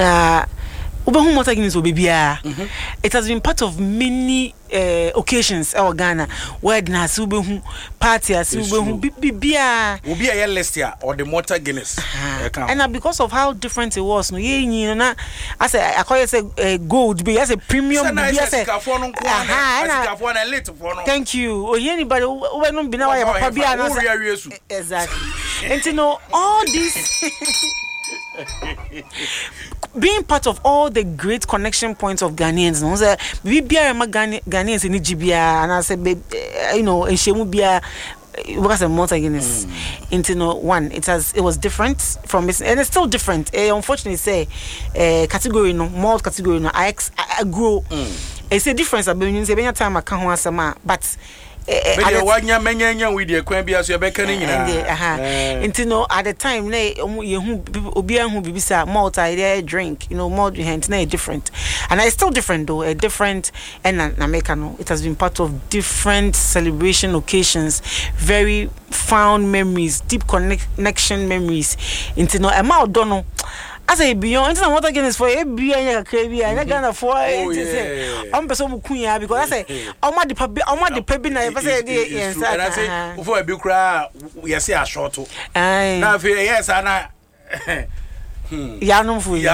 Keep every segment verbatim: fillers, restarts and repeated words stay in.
uh Ubehu Malta Guinness will be bia. It has been part of many uh, occasions our Ghana where na Ubehu party as Ubehu bia will be a list here or the Malta Guinness. Uh-huh. And uh, because of how different it was, no, yeah, you know, I say I call it a gold, be as a premium. Be as a thank you. Oh, anybody who don't be now exactly. And you know all this. Being part of all the great connection points of Ghanaians, no, say we be Ghanaians in Nigeria, and I say, you know, in Shemubia, was a Malta Guinness. Into no one, it has, it was different from, and it's still different. Uh, unfortunately, say, uh, category no, malt category no, I ex, I, I grow. Mm. It's a difference. I've been using many time I can't answer, but. But one young man with your quabi as your beckoning. Into no at the time, nay, Obia who be multi drink, you know, more different. And it's still different though, a different and Americano. It has been part of different celebration occasions, very found memories, deep connection memories. Into no amount don't know. I say beyond into what again is for a beer and a crabby and I got for it. I'm person queen because I say, oh my the oh my the pebby I say yes. And I say before a big cry, we say a short. Now yes, and I Yanum for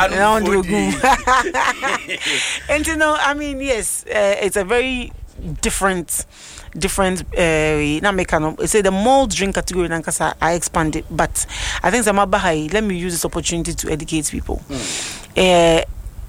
and you know, I mean, yes, uh, it's a very different. Different uh na make no say the malt drink category nankasa I expanded, but I think Samabahai, let me use this opportunity to educate people. Mm.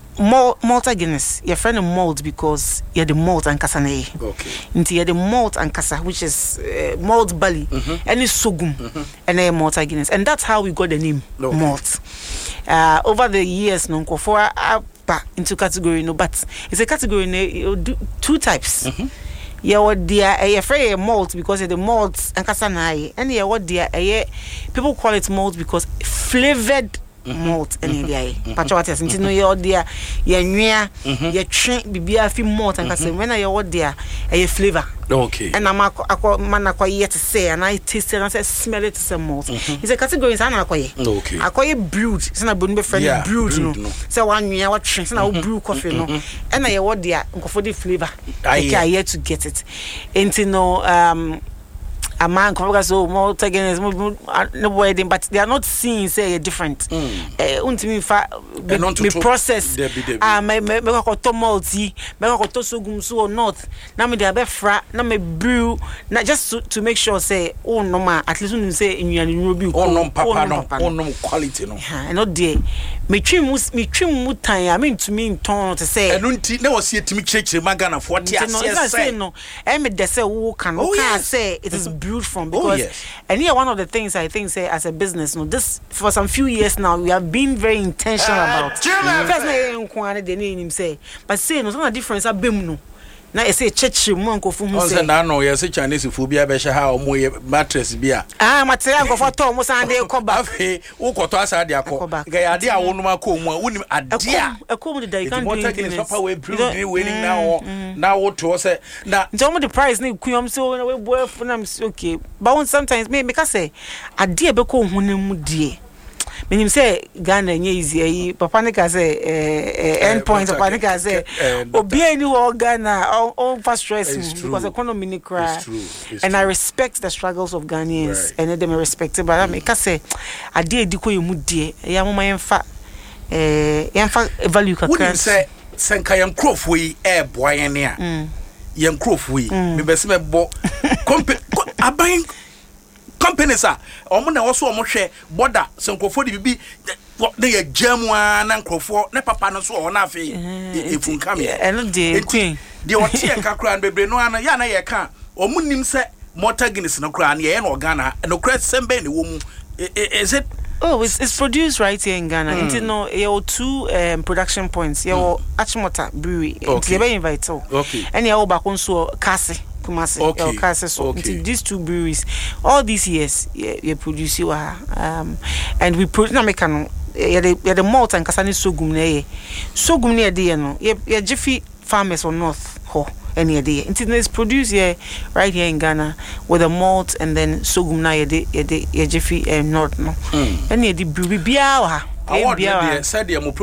Uh Malta Guinness, your friend of malt because you're the malt and kasane. Okay. Into you're the malt and kasa, which is uh, malt barley, mm-hmm. and it's sorghum, mm-hmm. and then Malta Guinness, and that's how we got the name okay. malt. Uh, over the years, no for uh, into category no, but it's a category no, two types. Mm-hmm. Yeah, what dear a free malt because the malt and casanai, and yeah, what dear a people call it malt because flavored mm-hmm. malt and mm-hmm. yeah, patriotism. You know, your dear, yeah, near your train be a few malt and casan when I what dear a flavor. Okay. And I'm a man acquire yet to say, and I taste it and I say, smell it as a malt. It's a category, it's an acquire. Okay. Acquire brewed, it's not a friend yeah, brewed, no. So one year, what drinks, and I'll brew coffee, no. And I what dear, for the flavor. I yet to get it. Into no, um, a man comes so more taking his no wedding, but they are not seeing say different. Until me process. Ah, me me me ko to multi, me ko to sogum so not. Na me dey be fra, na me brew, na just to, to make sure say oh no ma at least you say in your bi oh no papa no, oh no quality no. Ha, no dey. Me twim me twim mu tan, I mean to me ton to say. Enu nti na was here to me church magana forty as say. No, e me dey say wo kan, wo can say it is from because oh, yes. And here one of the things I think say as a business no this for some few years now we have been very intentional uh, about first na the name say but say no some difference abem no na e say church mu ankofo hu say na no ye say Chinese food bia be she ha omo ye mattress bia ah material ankofo to omo san dey ko ba afi wo koto asa dey akọ ga ya dey awonu ma ko mu woni ade a akom dey you can do it papa we brew dey winning now now what to say na ntomo the price na kunyom so we boy for na okay but sometimes me make say ade e be ko hu na mu die meaning say Ghana nye easy papa ne ka say eh end point papa ne ka say obi any wo Ghana on fast stress because economy ni cry and I respect the struggles of Ghanaians and them respect but I make say ade edi ko yemu die ya mama yemfa eh yemfa value ka kan say senka yem crofo yi e boa yen ne a yem crofo yi me be se me bo aban companies are omo na woso omo hwe border senkofo di bibi na ya jamu na nkofo na papa no so o na afi efunka me eno de queen de o tie kakra na bebre no ana ya na ye ka omo nim se Malta Guinness no kra na ye na Ghana no kra sembe ne wo mu is it oh it's, it's produced right here in Ghana mm. Into no your two um, production points your mm. Achimota brewery okay. They invite okay and your back on so Kasi Kumasi okay. Kasi so okay. These two breweries all these years yeah, you produce you um and we produce na make no yeah the yeah the malt and kasani sogum na ye sogum na dey no yeah yeah Jiffy farmers on north ho any idea until it's produced here right here in Ghana with a malt and then sogum na ye dey ye Jiffy um, north no any the brewery bia ha bia said